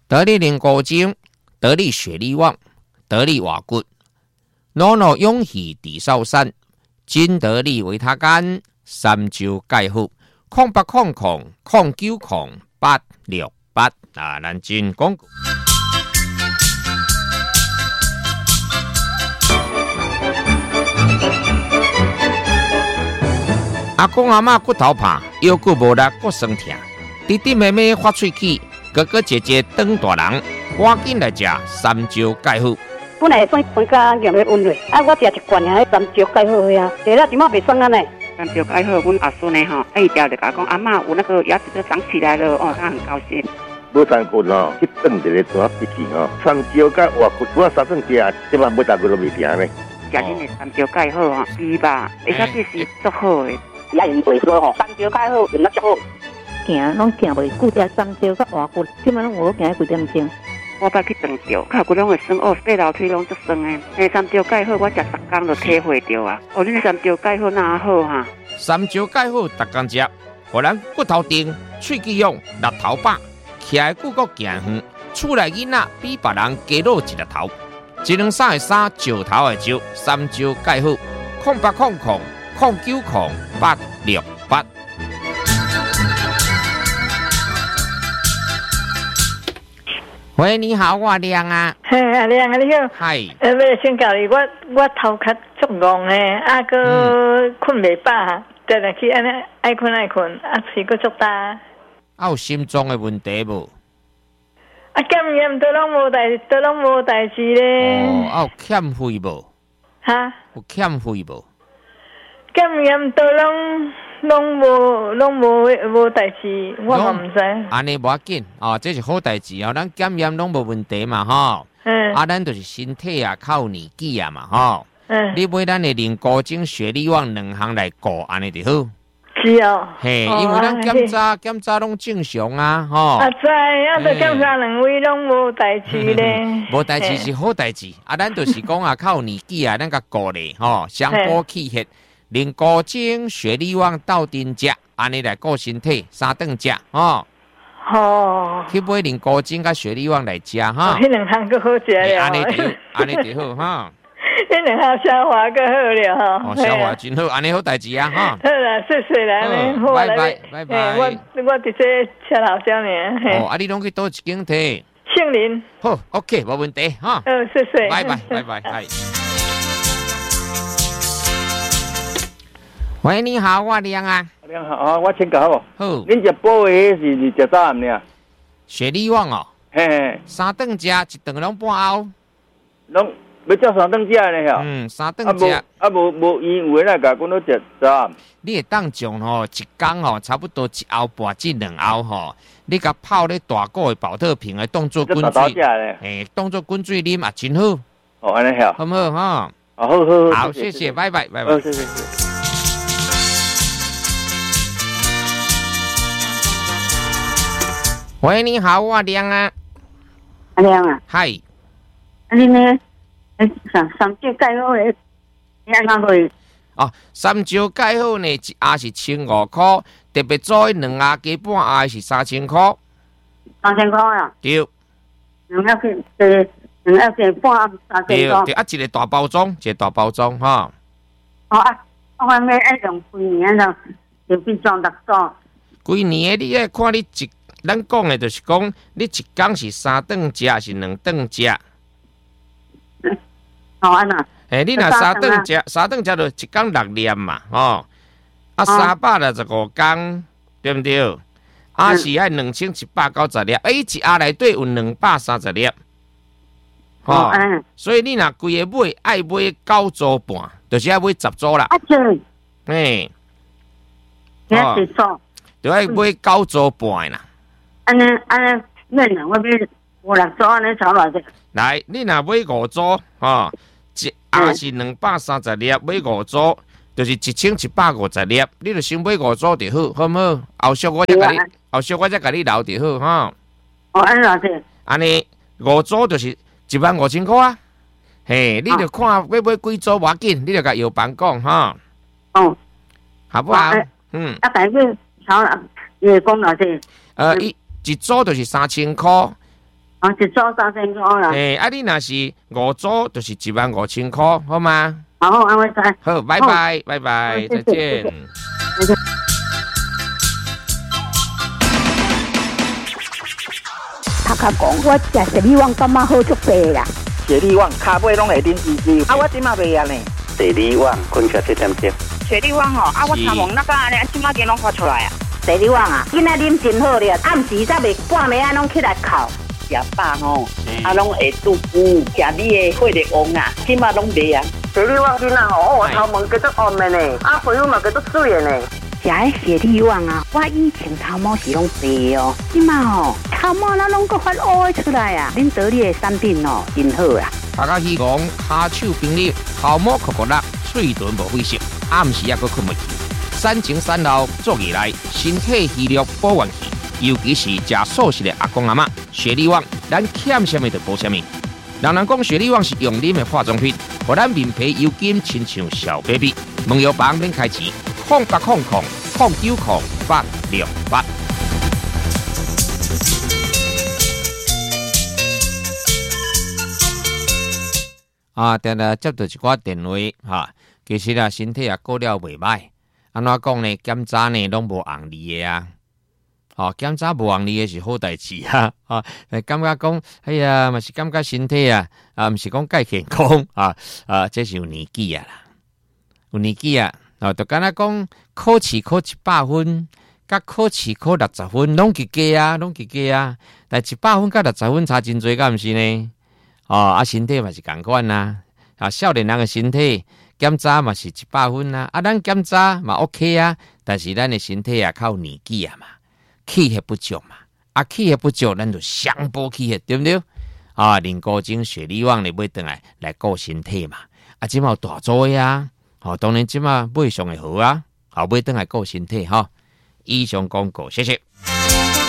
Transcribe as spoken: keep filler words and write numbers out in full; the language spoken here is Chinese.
得力灵骨精，得力血力旺，得力瓦骨，脑脑勇气地少山，金得力维他干，三周钙腹，空八空空空九空八六八啊，咱真广告。阿公阿嬷骨头怕，腰骨无力，骨酸痛，弟弟妹妹发喙齿，哥哥姐姐长大人，赶紧来食三招钙腹。 本来算分家用的温瑞，啊，我食一罐啊，三招钙腹呀，第了怎么袂酸啊呢？ 三招钙腹，阮阿孙呢吼，哎，调就甲讲阿嬷有那个牙齿都长起来了，哦，他很高兴。 无三骨哦，去炖一个大笔去哦，三招甲活骨，我三顿食，即摆每大骨都袂停呢。 食恁的三招钙腹吼，猪吧，而且这是足好的。 也用袂说吼，三招钙腹用得足好。 行拢行袂久，只三招甲活骨，即摆拢有行几点钟。 我捌去长着，脚骨拢会酸哦，爬楼梯拢足酸的。诶，三招钙腹，我食十工就体会着啊。哦，恁三招钙腹哪好哈？ 三招钙腹，逐工食，互咱骨头硬，喙齿勇，力头饱，徛的骨骼行远，厝内囡仔比别人加露一个头。一两三的三，石头的石，三招钙腹，空八空空空九空八六八。喂，你好，我亮啊。 嘿，阿亮啊，你好。 嗨。 呃，要先教你，我我头壳足戆诶，啊个困袂饱，常常去安尼爱困爱困，啊睡个足大。 啊有心脏的问题无？ 啊减盐都拢无代，都拢无代志咧。 哦，啊有欠费无？ 哈？ 有欠费无？ 减盐都拢。拢无拢无无代志，我嘛唔知。 安尼无要紧哦，这是好代志哦。咱检验拢无问题嘛吼。嗯。啊，咱就是身体啊靠年纪啊嘛吼。嗯。你买咱的灵骨精、血力旺两项来顾，安尼就好。 是哦。 嘿，因为咱检查检查拢正常啊吼。 啊知，啊都检查两位拢无代志咧。 无代志是好代志，啊，咱就是讲啊靠年纪啊，咱甲顾咧吼，相补气血。灵骨精、血力旺、斗阵食，安尼来顾身体，三顿食吼。 哦。 去买灵骨精甲血力旺来食哈。 迄两项更好食了。 安尼就安尼就好哈。 迄两项消化更好了哈。 哦，消化真好，安尼好代志啊哈。 好啦，谢谢啦， 好，拜拜拜拜。 我我伫这车头上呢。 哦，啊，你拢去倒一间摕？ 杏林。 好 ，OK， 无问题哈。 哦，谢谢。 拜拜拜拜拜。喂，你好，我亮啊。 亮好啊，我请教好。 好。 恁食补的是是食啥物呢？ 血力旺哦。 嘿。三顿食，一顿拢半后。 拢要食三顿食呢晓。 嗯，三顿食。 啊无无伊有诶来甲讲都食啥？ 你会当种吼一工吼，差不多一后半至两后吼，你甲泡咧大锅的保特瓶的当做滚水，诶，当做滚水啉啊，真好。 哦，安尼晓。 好唔好哈？ 好好好。 好，谢谢，拜拜，拜拜。 好，谢谢。 喂，你好，我亮啊。 阿亮啊。 嗨。 啊，你呢？三三招钙腹的，你安怎会？ 哦，三招钙腹呢，一盒是千五块，特别做两盒加半盒是三千块。 三千块啊？ 对。 两盒去，呃，两盒加半盒三千块。 对对，啊，一个大包装，一个大包装哈。 哦啊，我外面爱用几年了，就变装六组。 几年的你爱看你一。咱讲的就是讲，你一工是三顿食，是两顿食。 好安那？ 诶，你若三顿食，三顿食就一工六粒嘛，吼。啊，三百六十五工，对不对？啊，是爱两千七百九十粒，诶，一盒内底有两百三十粒。吼，所以你若规个买爱买九组半，就是爱买十组啦。 啊，对。 诶。 哦。几组？ 就爱买九组半啦。 安尼安尼，免啦，我买五六组安尼炒偌济。 来，你若买五组，吼，一盒是两百三十粒，买五组就是一千七百五十粒，你就先买五组就好，好唔好？后续我再甲你，后续我再甲你留就好，哈。 哦，安尼偌济？ 安尼五组就是一万五千块啊。嘿，你就看要买几组无要紧，你就甲药房讲，哈。 哦。 好不好？嗯。 啊，大概炒伊会讲偌济？ 呃，一一组就是三千块， 啊，一组三千块啦。 诶、欸，啊，你若是五组，就是一万五千块，好吗？ 好，安慰知。 好，拜拜，拜拜，再见。 头壳讲，我食雪里旺感觉好足济啦。 雪里旺骹尾拢会啉支支，啊，我即马袂啊呢。 雪里旺困起七点钟。 雪里旺吼，啊，我头毛那个安尼，即马间拢发出来啊。 雪里旺啊，囡仔啉真好咧，暗时才袂半暝啊，拢起来哭。 食饱吼，啊，拢会肚腹，食你的血力旺啊，即马拢袂啊。 雪里旺囡仔吼，我头毛叫做红的呢，啊，皮肤嘛叫做水的呢。食迄雪里旺啊，我以前头毛是拢白哦，即马吼头毛那拢个发乌出来啊！恁得力的产品哦，真好啊！ 大家希望骹手冰溜，头毛酷酷辣，嘴唇无灰色，暗时也阁困袂去。产前产后做起来，身体虚弱保元气，尤其是食素食的阿公阿嬷，雪里旺咱欠什么就补什么。人人讲雪里旺是用啉的化妆品，互咱面皮油金亲像小 baby。问药房免开钱。空八空空空九空八六八。啊，定定接到一寡电话哈，其实啊，身体啊过了袂歹。安怎讲呢？检查呢拢无红利的啊。哦，检查无红利的是好代志啊。啊，感觉讲，哎呀，嘛是感觉身体啊，啊，毋是讲介健康啊，啊，这是有年纪啊啦，有年纪啊。哦，就敢若讲考试考一百分，甲考试考六十分，拢及格啊，拢及格啊。但一百分甲六十分差真多，敢毋是呢？哦，啊，身体嘛是共款呐。啊，少年人的身体检查嘛是一百分啊，啊，咱检查嘛 OK 啊，但是咱的身体啊靠年纪啊嘛，气血不足嘛，啊，气血不足，咱就上补气血，对不对？啊，啉高精雪里旺你买回来来顾身体嘛，啊，即嘛有大做呀。哦，当然即马买上会好啊，后尾等来顾身体哈。以上广告，谢谢。